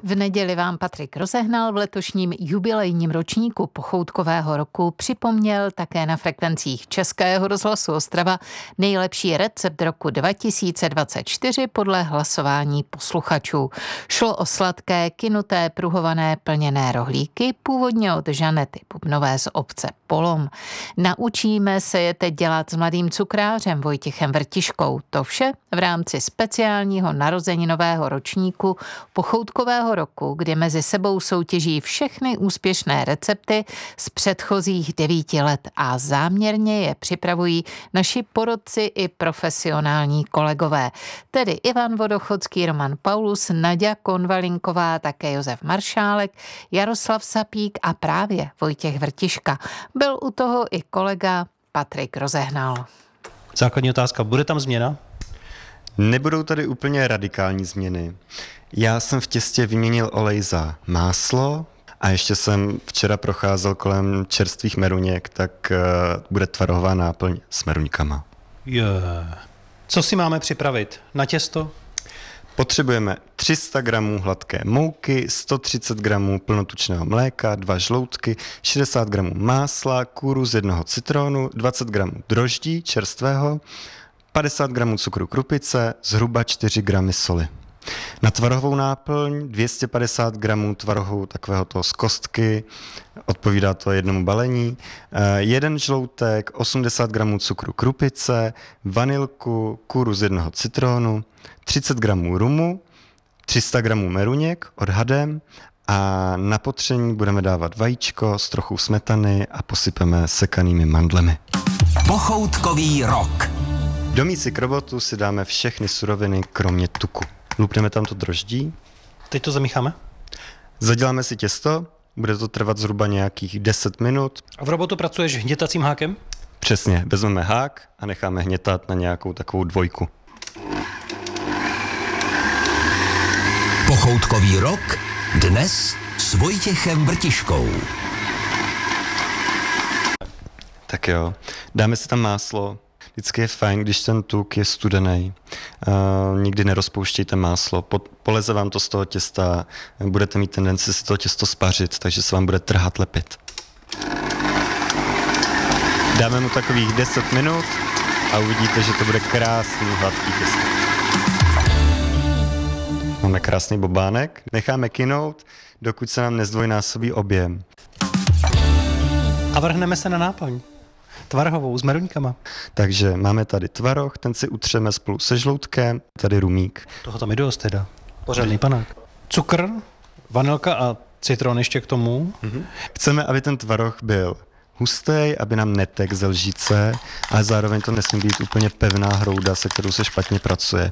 V neděli vám Patrik Rozehnal v letošním jubilejním ročníku pochoutkového roku připomněl také na frekvencích Českého rozhlasu Ostrava nejlepší recept roku 2024 podle hlasování posluchačů. Šlo o sladké, kynuté, pruhované, plněné rohlíky, původně od Žanety Bubnové z obce Polom. Naučíme se je teď dělat s mladým cukrářem Vojtěchem Vrtiškou. To vše v rámci speciálního narozeninového ročníku pochoutkového roku, kde mezi sebou soutěží všechny úspěšné recepty z předchozích 9 let a záměrně je připravují naši porodci i profesionální kolegové. Tedy Ivan Vodochodský, Roman Paulus, Naďa Konvalinková, také Josef Maršálek, Jaroslav Sapík a právě Vojtěch Vrtiška. Byl u toho i kolega Patrik Rozehnal. Základní otázka, bude tam změna? Nebudou tady úplně radikální změny. Já jsem v těstě vyměnil olej za máslo a ještě jsem včera procházel kolem čerstvých meruněk, tak bude tvarohová náplň s meruňkama. Co si máme připravit? Na těsto? Potřebujeme 300 gramů hladké mouky, 130 gramů plnotučného mléka, 2 žloutky, 60 gramů másla, kůru z 1 citronu, 20 gramů droždí čerstvého, 50 gramů cukru krupice, zhruba 4 gramy soli. Na tvarohovou náplň 250 gramů tvarohu takového toho z kostky, odpovídá to jednomu balení, 1 žloutek, 80 gramů cukru krupice, vanilku, kůru z 1 citronu, 30 gramů rumu, 300 gramů meruněk odhadem a na potření budeme dávat vajíčko s trochou smetany a posypeme sekanými mandlemi. Pochoutkový rok. Do mísy k robotu si dáme všechny suroviny, kromě tuku. Lupneme tam to droždí. Teď to zamícháme? Zaděláme si těsto, bude to trvat zhruba nějakých 10 minut. A v robotu pracuješ hnětacím hákem? Přesně, vezmeme hák a necháme hnětat na nějakou takovou 2. Pochoutkový rok dnes s Vojtěchem Vrtiškou. Tak jo, dáme si tam máslo. Vždycky je fajn, když ten tuk je studený. Nikdy nerozpouštějte máslo. Poleze vám to z toho těsta, budete mít tendenci si to těsto spařit, takže se vám bude trhat lepit. Dáme mu takových 10 minut a uvidíte, že to bude krásný, hladký těsto. Máme krásný bobánek, necháme kynout, dokud se nám nezdvojnásobí objem. A vrhneme se na náplň. Tvarohovou s meruňkama. Takže máme tady tvaroh, ten si utřeme spolu se žloutkem, tady rumík. Toho tam i dost teda. Pořádný panák. Cukr, vanilka a citron ještě k tomu. Chceme, aby ten tvaroh byl hustý, aby nám netek ze lžíce, ale zároveň to nesmí být úplně pevná hrouda, se kterou se špatně pracuje.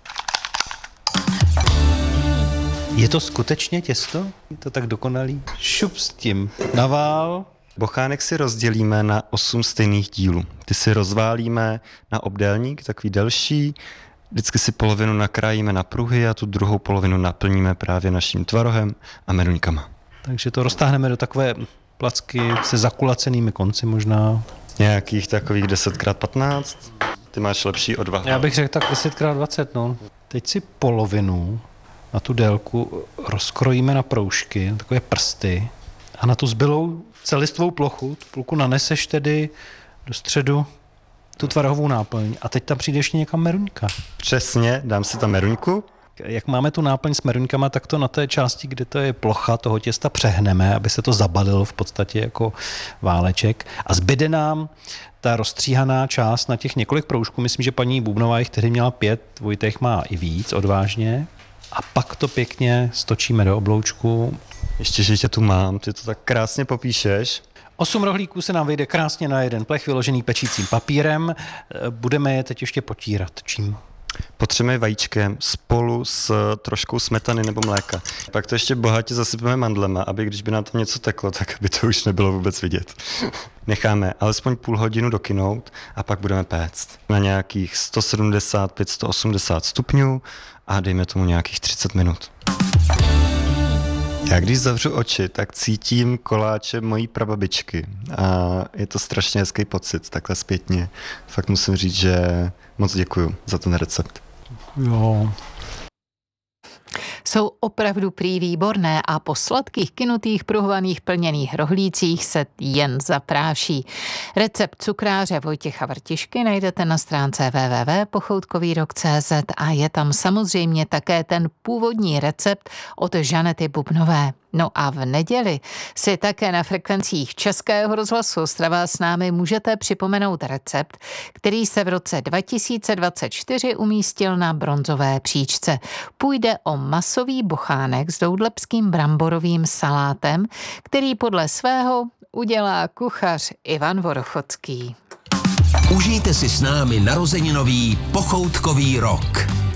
Je to skutečně těsto? Je to tak dokonalý? Šup s tím. Navál. Bochánek si rozdělíme na 8 stejných dílů. Ty si rozválíme na obdélník, takový delší. Vždycky si polovinu nakrájíme na pruhy a tu druhou polovinu naplníme právě naším tvarohem a meruňkama. Takže to roztáhneme do takové placky se zakulacenými konci možná. Nějakých takových 10x15. Ty máš lepší odvahu. Já bych řekl tak 10x20, no. Teď si polovinu na tu délku rozkrojíme na proužky, na takové prsty a na tu zbylou celistvou plochu, tu půlku naneseš tedy do středu tu tvarohovou náplň a teď tam přijde ještě někam meruňka. Přesně, dám si tam meruňku. Jak máme tu náplň s meruňkama, tak to na té části, kde to je plocha toho těsta, přehneme, aby se to zabalilo v podstatě jako váleček a zbyde nám ta rozstříhaná část na těch několik proužků. Myslím, že paní Bubnová jich tehdy měla 5, Vojtech má i víc odvážně. A pak to pěkně stočíme do obloučku. Ještě, že tě tu mám, ty to tak krásně popíšeš. 8 rohlíků se nám vyjde krásně na jeden plech, vyložený pečícím papírem. Budeme je teď ještě potírat. Čím? Potřebujeme vajíčkem spolu s troškou smetany nebo mléka. Pak to ještě bohatě zasypeme mandlema, aby když by nám tam něco teklo, tak aby to už nebylo vůbec vidět. Necháme alespoň půl hodinu dokynout a pak budeme péct. Na nějakých 175-180 stupňů a dejme tomu nějakých 30 minut. Já když zavřu oči, tak cítím koláče mojí prababičky a je to strašně hezký pocit, takhle zpětně. Fakt musím říct, že moc děkuju za ten recept. Jo. Jsou opravdu prý výborné a po sladkých, kynutých, pruhovaných, plněných rohlících se jen zapráší. Recept cukráře Vojtěcha Vrtišky najdete na stránce www.pochoutkovýrok.cz a je tam samozřejmě také ten původní recept od Žanety Bubnové. No a v neděli si také na frekvencích Českého rozhlasu Ostrava s námi můžete připomenout recept, který se v roce 2024 umístil na bronzové příčce. Půjde o masový bochánek s doudlebským bramborovým salátem, který podle svého udělá kuchař Ivan Vorochodský. Užijte si s námi narozeninový pochoutkový rok.